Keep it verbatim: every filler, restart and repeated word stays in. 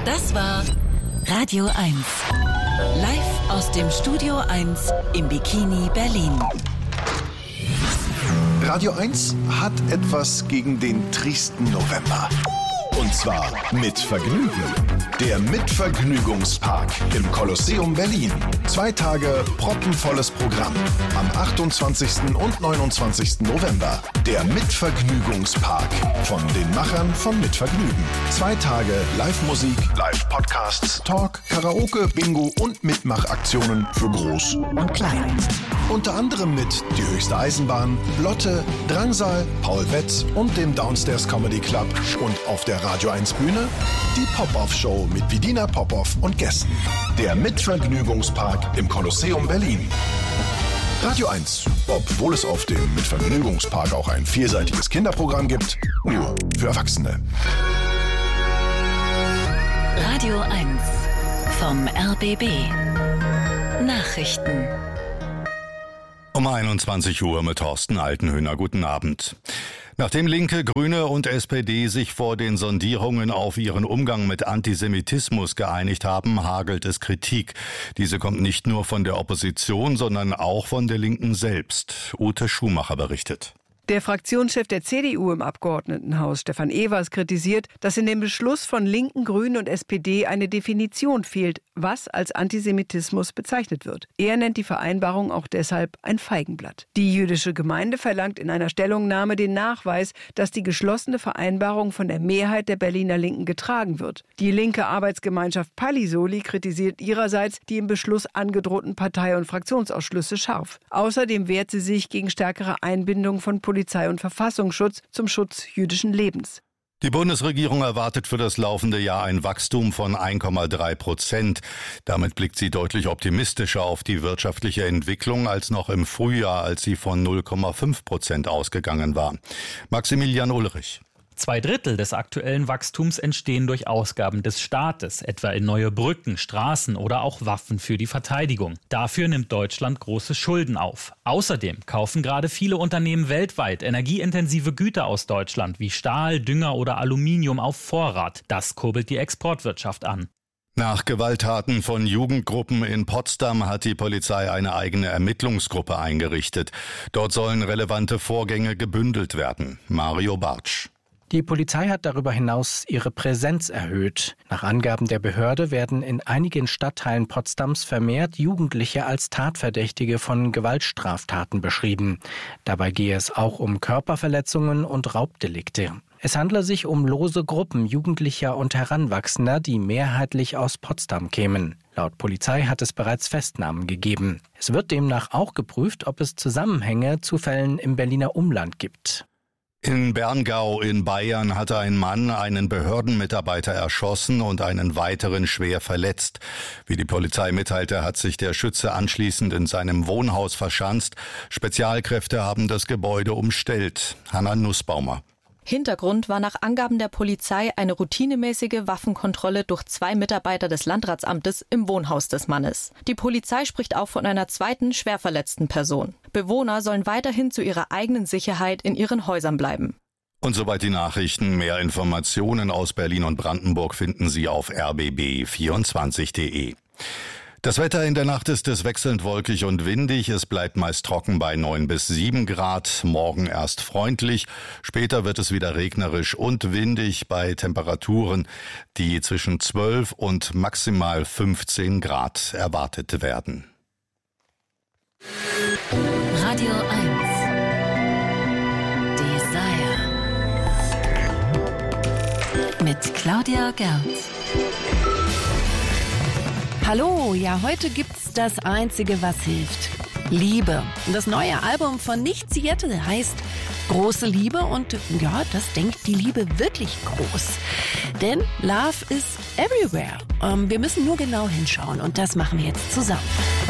Das war Radio eins. Live aus dem Studio eins im Bikini Berlin. Radio eins hat etwas gegen den tristen November. Und zwar mit Vergnügen. Der Mitvergnügungspark im Kolosseum Berlin. Zwei Tage proppenvolles Programm. Am achtundzwanzigsten und neunundzwanzigsten November. Der Mitvergnügungspark von den Machern von Mitvergnügen. Zwei Tage Live-Musik, Live-Podcasts, Talk, Karaoke, Bingo und Mitmachaktionen für Groß und Klein. Unter anderem mit Die höchste Eisenbahn, Lotte, Drangsal, Paul Wetz und dem Downstairs Comedy Club. Und auf der Radio eins Bühne die Pop-Off-Show mit Vidina Popov und Gästen. Der Mitvergnügungspark im Kolosseum Berlin. Radio eins, obwohl es auf dem Mitvergnügungspark auch ein vielseitiges Kinderprogramm gibt, nur für Erwachsene. Radio eins vom R B B. Nachrichten. Um einundzwanzig Uhr mit Thorsten Altenhöhner. Guten Abend. Nachdem Linke, Grüne und S P D sich vor den Sondierungen auf ihren Umgang mit Antisemitismus geeinigt haben, hagelt es Kritik. Diese kommt nicht nur von der Opposition, sondern auch von der Linken selbst. Ute Schumacher berichtet. Der Fraktionschef der C D U im Abgeordnetenhaus, Stefan Evers, kritisiert, dass in dem Beschluss von Linken, Grünen und S P D eine Definition fehlt, was als Antisemitismus bezeichnet wird. Er nennt die Vereinbarung auch deshalb ein Feigenblatt. Die jüdische Gemeinde verlangt in einer Stellungnahme den Nachweis, dass die geschlossene Vereinbarung von der Mehrheit der Berliner Linken getragen wird. Die linke Arbeitsgemeinschaft Pallisoli kritisiert ihrerseits die im Beschluss angedrohten Partei- und Fraktionsausschlüsse scharf. Außerdem wehrt sie sich gegen stärkere Einbindung von Polizei und Verfassungsschutz zum Schutz jüdischen Lebens. Die Bundesregierung erwartet für das laufende Jahr ein Wachstum von eins Komma drei Prozent. Damit blickt sie deutlich optimistischer auf die wirtschaftliche Entwicklung als noch im Frühjahr, als sie von null Komma fünf Prozent ausgegangen war. Maximilian Ulrich. Zwei Drittel des aktuellen Wachstums entstehen durch Ausgaben des Staates, etwa in neue Brücken, Straßen oder auch Waffen für die Verteidigung. Dafür nimmt Deutschland große Schulden auf. Außerdem kaufen gerade viele Unternehmen weltweit energieintensive Güter aus Deutschland wie Stahl, Dünger oder Aluminium auf Vorrat. Das kurbelt die Exportwirtschaft an. Nach Gewalttaten von Jugendgruppen in Potsdam hat die Polizei eine eigene Ermittlungsgruppe eingerichtet. Dort sollen relevante Vorgänge gebündelt werden. Mario Bartsch. Die Polizei hat darüber hinaus ihre Präsenz erhöht. Nach Angaben der Behörde werden in einigen Stadtteilen Potsdams vermehrt Jugendliche als Tatverdächtige von Gewaltstraftaten beschrieben. Dabei gehe es auch um Körperverletzungen und Raubdelikte. Es handle sich um lose Gruppen Jugendlicher und Heranwachsender, die mehrheitlich aus Potsdam kämen. Laut Polizei hat es bereits Festnahmen gegeben. Es wird demnach auch geprüft, ob es Zusammenhänge zu Fällen im Berliner Umland gibt. In Berngau in Bayern hatte ein Mann einen Behördenmitarbeiter erschossen und einen weiteren schwer verletzt. Wie die Polizei mitteilte, hat sich der Schütze anschließend in seinem Wohnhaus verschanzt. Spezialkräfte haben das Gebäude umstellt. Hanna Nussbaumer. Hintergrund war nach Angaben der Polizei eine routinemäßige Waffenkontrolle durch zwei Mitarbeiter des Landratsamtes im Wohnhaus des Mannes. Die Polizei spricht auch von einer zweiten schwer verletzten Person. Bewohner sollen weiterhin zu ihrer eigenen Sicherheit in ihren Häusern bleiben. Und soweit die Nachrichten. Mehr Informationen aus Berlin und Brandenburg finden Sie auf r b b vierundzwanzig punkt de. Das Wetter in der Nacht ist es wechselnd wolkig und windig. Es bleibt meist trocken bei neun bis sieben Grad. Morgen erst freundlich. Später wird es wieder regnerisch und windig bei Temperaturen, die zwischen zwölf und maximal fünfzehn Grad erwartet werden. Radio eins. Desire. Mit Claudia Gerz. Hallo, ja, heute gibt's das Einzige, was hilft. Liebe. Das neue Album von Nicht Seattle heißt Große Liebe und ja, das denkt die Liebe wirklich groß. Denn Love is everywhere. Ähm, wir müssen nur genau hinschauen und das machen wir jetzt zusammen.